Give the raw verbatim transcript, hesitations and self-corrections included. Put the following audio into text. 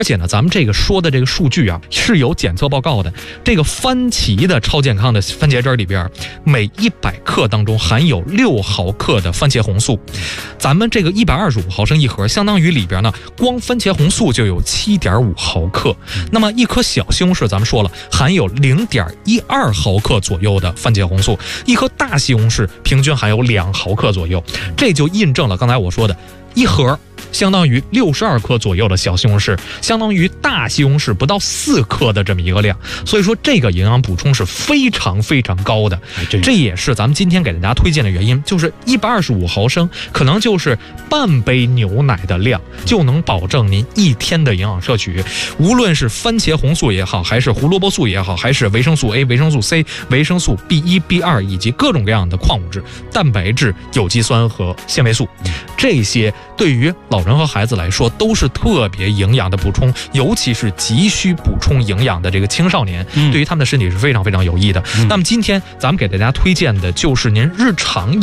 而且呢，咱们这个说的这个数据啊是有检测报告的。这个番茄的超健康的番茄汁里边，每一百克当中含有六毫克的番茄红素。咱们这个一百二十五毫升一盒，相当于里边呢，光番茄红素就有七点五毫克。那么一颗小西红柿，咱们说了含有零点一二毫克左右的番茄红素，一颗大西红柿平均含有两毫克左右。这就印证了刚才我说的，一盒相当于六十二克左右的小西红柿，相当于大西红柿不到四克的这么一个量。所以说这个营养补充是非常非常高的，这也是咱们今天给大家推荐的原因，就是一百二十五毫升可能就是半杯牛奶的量，就能保证您一天的营养摄取。无论是番茄红素也好，还是胡萝卜素也好，还是维生素 A、维生素 C、维生素 B 一、B 二 以及各种各样的矿物质、蛋白质、有机酸和纤维素，这些对于老人和孩子来说都是特别营养的补充，尤其是急需补充营养的这个青少年，对于他们的身体是非常非常有益的。那么今天咱们给大家推荐的就是您日常